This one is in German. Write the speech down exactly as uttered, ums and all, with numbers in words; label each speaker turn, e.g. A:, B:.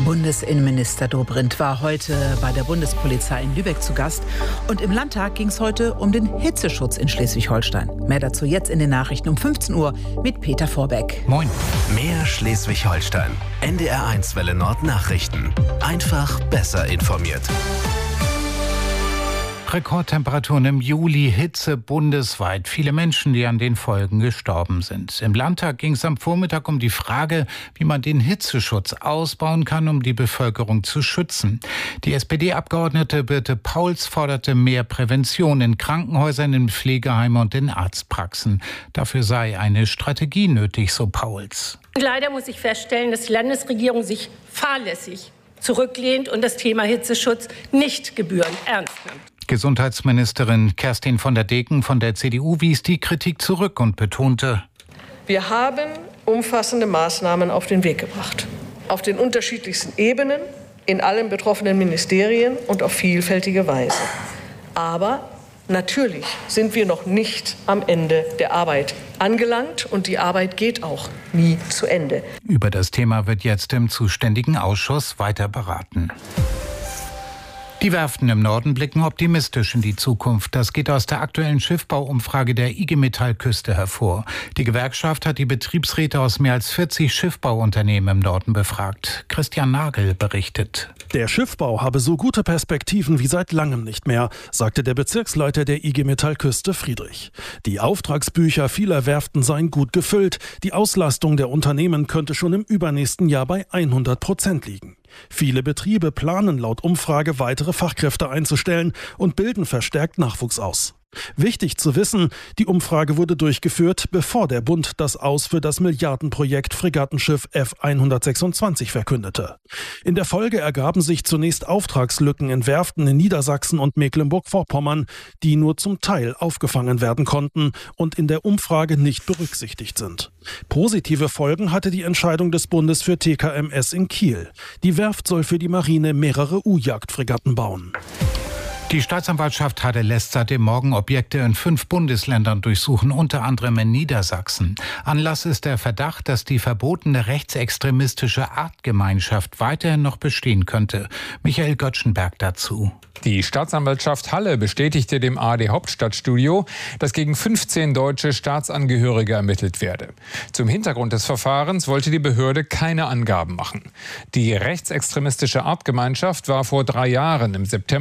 A: Bundesinnenminister Dobrindt war heute bei der Bundespolizei in Lübeck zu Gast. Und im Landtag ging es heute um den Hitzeschutz in Schleswig-Holstein. Mehr dazu jetzt in den Nachrichten um fünfzehn Uhr mit Peter Vorbeck.
B: Moin. Mehr Schleswig-Holstein. N D R eins Welle Nord Nachrichten. Einfach besser informiert.
C: Rekordtemperaturen im Juli, Hitze bundesweit, viele Menschen, die an den Folgen gestorben sind. Im Landtag ging es am Vormittag um die Frage, wie man den Hitzeschutz ausbauen kann, um die Bevölkerung zu schützen. Die S P D-Abgeordnete Birte Pauls forderte mehr Prävention in Krankenhäusern, in Pflegeheimen und in Arztpraxen. Dafür sei eine Strategie nötig, so Pauls.
D: Leider muss ich feststellen, dass die Landesregierung sich fahrlässig zurücklehnt und das Thema Hitzeschutz nicht gebührend ernst nimmt.
C: Gesundheitsministerin Kerstin von der Deken von der C D U wies die Kritik zurück und betonte:
E: Wir haben umfassende Maßnahmen auf den Weg gebracht. Auf den unterschiedlichsten Ebenen, in allen betroffenen Ministerien und auf vielfältige Weise. Aber natürlich sind wir noch nicht am Ende der Arbeit angelangt und die Arbeit geht auch nie zu Ende.
C: Über das Thema wird jetzt im zuständigen Ausschuss weiter beraten. Die Werften im Norden blicken optimistisch in die Zukunft. Das geht aus der aktuellen Schiffbauumfrage der I G Metall Küste hervor. Die Gewerkschaft hat die Betriebsräte aus mehr als vierzig Schiffbauunternehmen im Norden befragt. Christian Nagel berichtet.
F: Der Schiffbau habe so gute Perspektiven wie seit langem nicht mehr, sagte der Bezirksleiter der I G Metall Küste Friedrich. Die Auftragsbücher vieler Werften seien gut gefüllt. Die Auslastung der Unternehmen könnte schon im übernächsten Jahr bei hundert Prozent liegen. Viele Betriebe planen laut Umfrage weitere Fachkräfte einzustellen und bilden verstärkt Nachwuchs aus. Wichtig zu wissen, die Umfrage wurde durchgeführt, bevor der Bund das Aus für das Milliardenprojekt Fregattenschiff F hundertsechsundzwanzig verkündete. In der Folge ergaben sich zunächst Auftragslücken in Werften in Niedersachsen und Mecklenburg-Vorpommern, die nur zum Teil aufgefangen werden konnten und in der Umfrage nicht berücksichtigt sind. Positive Folgen hatte die Entscheidung des Bundes für T K M S in Kiel. Die Werft soll für die Marine mehrere U-Jagdfregatten bauen.
C: Die Staatsanwaltschaft Halle lässt seit dem Morgen Objekte in fünf Bundesländern durchsuchen, unter anderem in Niedersachsen. Anlass ist der Verdacht, dass die verbotene rechtsextremistische Artgemeinschaft weiterhin noch bestehen könnte. Michael Göttschenberg dazu.
G: Die Staatsanwaltschaft Halle bestätigte dem A R D Hauptstadtstudio, dass gegen fünfzehn deutsche Staatsangehörige ermittelt werde. Zum Hintergrund des Verfahrens wollte die Behörde keine Angaben machen. Die rechtsextremistische Artgemeinschaft war vor drei Jahren im September